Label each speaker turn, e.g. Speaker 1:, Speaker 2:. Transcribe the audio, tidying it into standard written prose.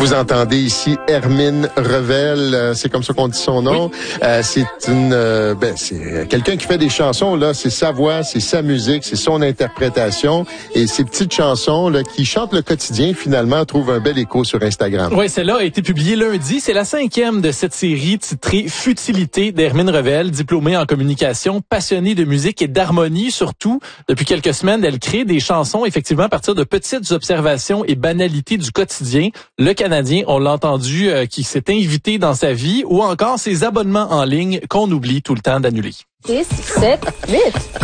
Speaker 1: Vous entendez ici Hermine Revel, c'est comme ça qu'on dit son nom. Oui. C'est c'est quelqu'un qui fait des chansons, là, c'est sa voix, c'est sa musique, c'est son interprétation. Et ces petites chansons là, qui chantent le quotidien, finalement, trouvent un bel écho sur Instagram.
Speaker 2: Oui, celle-là a été publiée lundi. C'est la 5e de cette série titrée Futilité d'Hermine Revel, diplômée en communication, passionnée de musique et d'harmonie. Surtout, depuis quelques semaines, elle crée des chansons, effectivement, à partir de petites observations et banalités du quotidien. Le Canadien, on l'a entendu, qui s'est invité dans sa vie, ou encore ses abonnements en ligne qu'on oublie tout le temps d'annuler.
Speaker 3: 6, 7, 8.